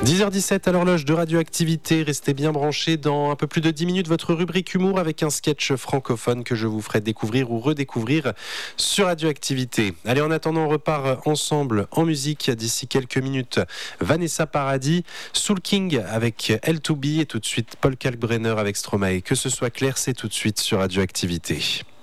10h17 à l'horloge de Radioactivité. Restez bien branchés dans un peu plus de 10 minutes votre rubrique humour avec un sketch francophone que je vous ferai découvrir ou redécouvrir sur Radioactivité. Allez, en attendant, on repart ensemble en musique d'ici quelques minutes. Vanessa Paradis, Soul King avec L2B et tout de suite Paul Kalkbrenner avec Stromae. Que ce soit clair, c'est tout de suite sur Radioactivité.